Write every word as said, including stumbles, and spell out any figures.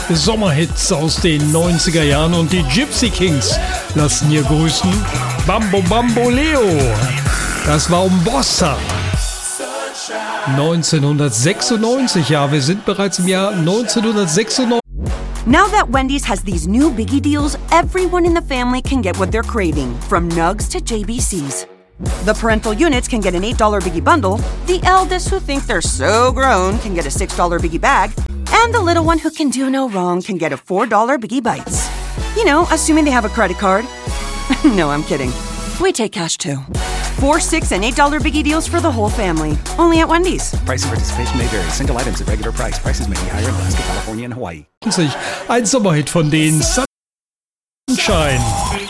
Sommerhits aus den neunziger Jahren und die Gypsy Kings lassen hier grüßen. Bambo Bamboleo, das war Umbossa. neunzehnhundertsechsundneunzig, ja, wir sind bereits im Jahr neunzehnhundertsechsundneunzig. Now that Wendy's has these new biggie deals, everyone in the family can get what they're craving, from Nugs to J B Cs. The parental units can get an eight dollar biggie bundle, the eldest who think they're so grown can get a six dollar biggie bag, and the little one who can do no wrong can get a four dollar biggie bites. You know, assuming they have a credit card. No, I'm kidding. We take cash too. Four, six, and eight dollar biggie deals for the whole family. Only at Wendy's. Price and participation may vary. Single items at regular price. Prices may be higher in Alaska, California, and Hawaii. Ein Sommerhit von den Sunshine.